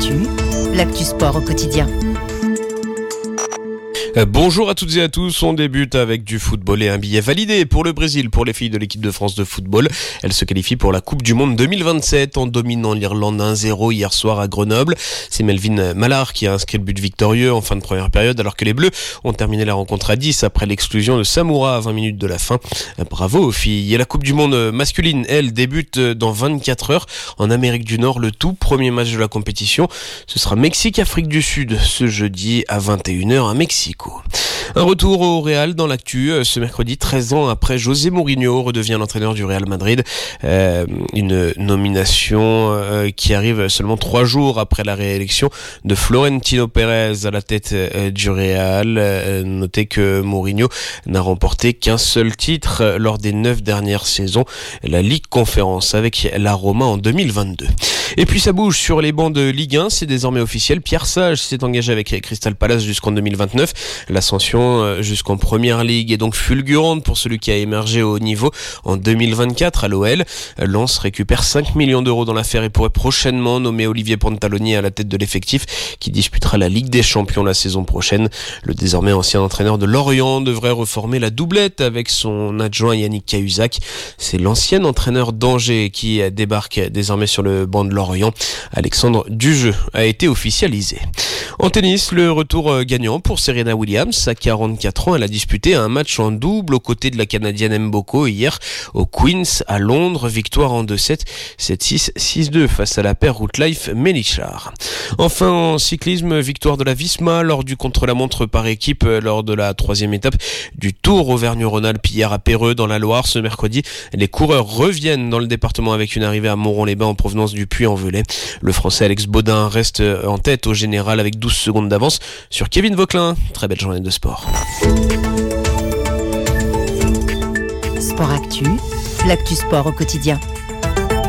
Actu, l'actu sport au quotidien. Bonjour à toutes et à tous, on débute avec du football et un billet validé pour le Brésil pour les filles de l'équipe de France de football. Elles se qualifient pour la Coupe du Monde 2027 en dominant l'Irlande 1-0 hier soir à Grenoble. C'est Melvin Mallard qui a inscrit le but victorieux en fin de première période alors que les Bleus ont terminé la rencontre à 10 après l'exclusion de Samoura à 20 minutes de la fin. Bravo aux filles. Et la Coupe du Monde masculine, elle, débute dans 24 heures en Amérique du Nord. Le tout premier match de la compétition, ce sera Mexique-Afrique du Sud ce jeudi à 21h à Mexico. Un retour au Real dans l'actu. Ce mercredi, 13 ans après, José Mourinho redevient l'entraîneur du Real Madrid. Une nomination qui arrive seulement 3 jours après la réélection de Florentino Pérez à la tête du Real. Notez que Mourinho n'a remporté qu'un seul titre lors des 9 dernières saisons, la Ligue Conférence avec la Roma en 2022. Et puis ça bouge sur les bancs de Ligue 1, c'est désormais officiel. Pierre Sage s'est engagé avec Crystal Palace jusqu'en 2029. L'ascension jusqu'en Première Ligue est donc fulgurante pour celui qui a émergé au haut niveau en 2024 à l'OL. Lens récupère 5 millions d'euros dans l'affaire et pourrait prochainement nommer Olivier Pantaloni à la tête de l'effectif qui disputera la Ligue des Champions la saison prochaine. Le désormais ancien entraîneur de Lorient devrait reformer la doublette avec son adjoint Yannick Cahuzac. C'est l'ancien entraîneur d'Angers qui débarque désormais sur le banc de Lorient. Alexandre Dujeu a été officialisé. En tennis, le retour gagnant pour Serena Williams. À 44 ans, elle a disputé un match en double aux côtés de la Canadienne Mboko hier au Queen's à Londres. Victoire en 2-7, 7-6, 6-2 face à la paire Routlife-Mélichard. Enfin, en cyclisme, victoire de la Visma lors du contre-la-montre par équipe lors de la 3e étape du Tour Auvergne-Rhône-Alpes hier à Péreux dans la Loire. Ce mercredi, les coureurs reviennent dans le département avec une arrivée à Montron-les-Bains en provenance du Puy-en-Velay. Le Français Alex Baudin reste en tête au général avec 12 secondes d'avance sur Kevin Vauquelin. Très belle journée de sport. Sport Actu, l'actu sport au quotidien.